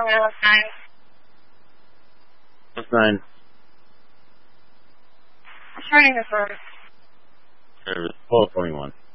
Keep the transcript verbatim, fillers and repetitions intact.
West nine. West nine. Returning the service. Service twelve twenty-one.